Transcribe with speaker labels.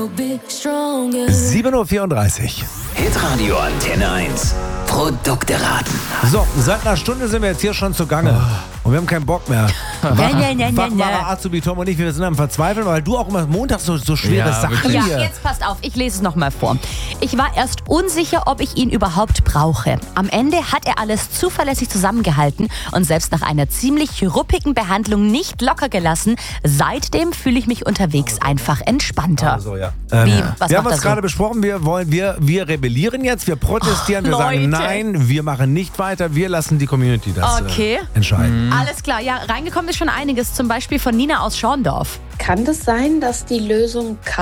Speaker 1: 7:34 Uhr.
Speaker 2: Hitradio Antenne 1. Produkte raten.
Speaker 1: So, seit einer Stunde sind wir jetzt hier schon zugange. Und wir haben keinen Bock mehr. Wachmacher Azubi Tom und ich, wir sind am Verzweifeln, weil du auch immer montags so schwere Sachen
Speaker 3: Ja,
Speaker 1: hier.
Speaker 3: jetzt passt auf, ich lese es nochmal vor. Ich war erst unsicher, ob ich ihn überhaupt brauche. Am Ende hat er alles zuverlässig zusammengehalten und selbst nach einer ziemlich ruppigen Behandlung nicht locker gelassen. Seitdem fühle ich mich unterwegs einfach entspannter.
Speaker 1: Also, ja.
Speaker 3: Wie, was
Speaker 1: wir haben
Speaker 3: macht
Speaker 1: uns
Speaker 3: er
Speaker 1: gerade besprochen, wir rebellieren jetzt, wir protestieren, wir sagen
Speaker 3: Leute.
Speaker 1: nein, wir machen nicht weiter, wir lassen die Community das entscheiden.
Speaker 3: Alles klar, ja, reingekommen ist schon einiges, zum Beispiel von Nina aus Schorndorf.
Speaker 4: Kann das sein, dass die Lösung